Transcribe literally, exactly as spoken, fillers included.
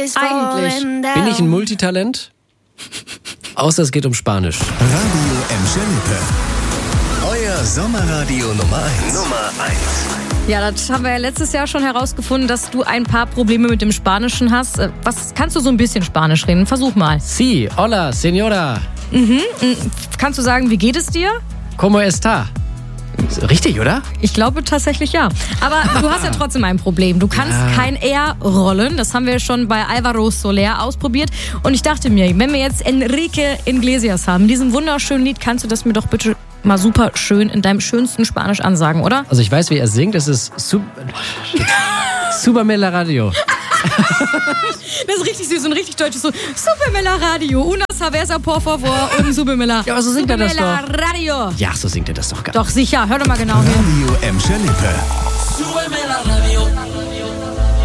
Eigentlich bin ich ein Multitalent, außer es geht um Spanisch. Radio M. Schelipe. Euer Sommerradio Nummer eins. Nummer eins. Ja, das haben wir ja letztes Jahr schon herausgefunden, dass du ein paar Probleme mit dem Spanischen hast. Was kannst du so ein bisschen Spanisch reden? Versuch mal. Sí, hola, señora. Mhm. Kannst du sagen, wie geht es dir? ¿Cómo está? Richtig, oder? Ich glaube tatsächlich ja. Aber du hast ja trotzdem ein Problem. Du kannst ja. kein R rollen. Das haben wir schon bei Alvaro Soler ausprobiert. Und ich dachte mir, wenn wir jetzt Enrique Iglesias haben, diesem wunderschönen Lied, kannst du das mir doch bitte mal super schön in deinem schönsten Spanisch ansagen, oder? Also ich weiß, wie er singt. Es ist Sub- Supermela Radio. Das ist richtig süß und richtig deutsch. So, Supermela Radio, una cerveza por favor und Supermela. Ja, aber so singt er das doch. Radio. Ja, so singt er das doch gar nicht. Doch, sicher. Hör doch mal genau hin. Radio M. Schelipe. Súbeme la radio.